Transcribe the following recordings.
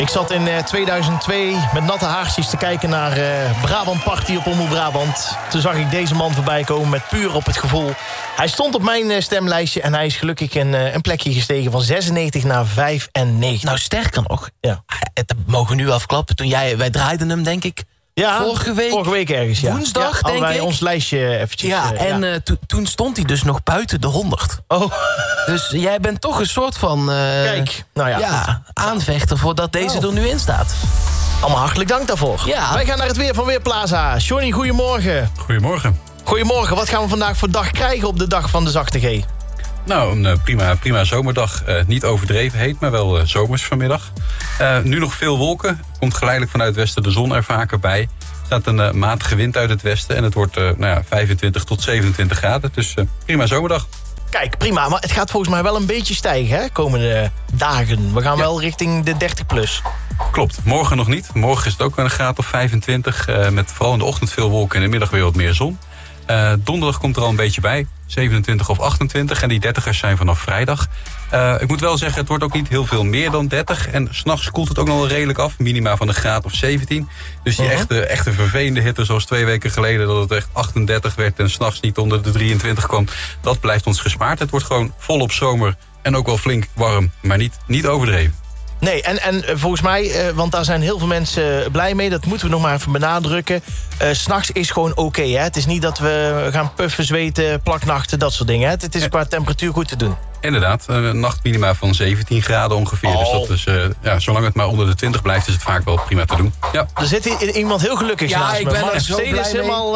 Ik zat in 2002 met natte haartjes te kijken naar Brabant Party op Omroep Brabant. Toen zag ik deze man voorbij komen met puur op het gevoel. Hij stond op mijn stemlijstje en hij is gelukkig een plekje gestegen van 96 naar 95. Nou, sterker nog. Ja. Dat mogen we nu afklappen. Wij draaiden hem, denk ik. Ja, vorige week ergens, ja. Woensdag, ja, denk ik. ons lijstje eventjes. Ja, en toen stond hij dus nog buiten de 100. Oh. Dus jij bent toch een soort van... Kijk, nou ja, aanvechter voordat deze er nu in staat. Allemaal hartelijk dank daarvoor. Ja. Wij gaan naar het weer van Weerplaza. Johnny, goedemorgen. Goedemorgen. Goedemorgen, wat gaan we vandaag voor dag krijgen op de dag van de zachte G? Nou, een prima zomerdag. Niet overdreven heet, maar wel zomers vanmiddag. Nu nog veel wolken. Komt geleidelijk vanuit het westen de zon er vaker bij. Er staat een matige wind uit het westen. En het wordt 25 tot 27 graden. Dus prima zomerdag. Kijk, prima. Maar het gaat volgens mij wel een beetje stijgen, hè? Komende dagen. We gaan wel richting de 30 plus. Klopt. Morgen nog niet. Morgen is het ook een graad of 25. Met vooral in de ochtend veel wolken en in de middag weer wat meer zon. Donderdag komt er al een beetje bij. 27 of 28. En die 30ers zijn vanaf vrijdag. Ik moet wel zeggen, het wordt ook niet heel veel meer dan 30. En 's nachts koelt het ook nog wel redelijk af. Minima van een graad of 17. Dus die echte vervelende hitte zoals 2 weken geleden... dat het echt 38 werd en 's nachts niet onder de 23 kwam... dat blijft ons gespaard. Het wordt gewoon volop zomer en ook wel flink warm. Maar niet overdreven. Nee, en volgens mij, want daar zijn heel veel mensen blij mee... dat moeten we nog maar even benadrukken. 's Nachts is gewoon oké, hè? Het is niet dat we gaan puffen, zweten, plaknachten, dat soort dingen. Hè? Het is qua temperatuur goed te doen. Inderdaad, een nachtminima van 17 graden ongeveer. Dus dat is, zolang het maar onder de 20 blijft... is het vaak wel prima te doen. Ja. Er zit iemand heel gelukkig naast ik me. ben er zo blij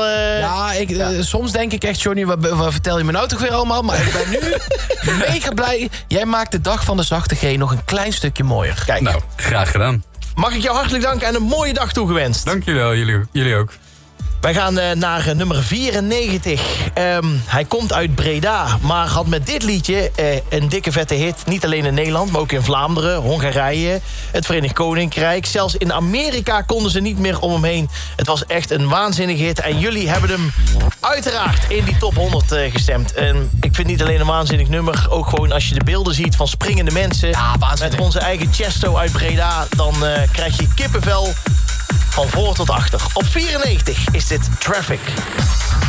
mee. Soms denk ik echt, Johnny, wat vertel je me nou toch weer allemaal? Maar ik ben nu mega blij. Jij maakt de dag van de zachte G nog een klein stukje mooier. Kijk. Nou, graag gedaan. Mag ik jou hartelijk danken en een mooie dag toegewenst. Dank jullie wel, jullie ook. Wij gaan naar nummer 94. Hij komt uit Breda, maar had met dit liedje een dikke vette hit. Niet alleen in Nederland, maar ook in Vlaanderen, Hongarije, het Verenigd Koninkrijk. Zelfs in Amerika konden ze niet meer om hem heen. Het was echt een waanzinnige hit. En jullie hebben hem uiteraard in die top 100 gestemd. Ik vind niet alleen een waanzinnig nummer. Ook gewoon als je de beelden ziet van springende mensen. Ja, waanzinnig. Met onze eigen Chesto uit Breda. Dan krijg je kippenvel van voor tot achter. Op 94 is dit Traffic.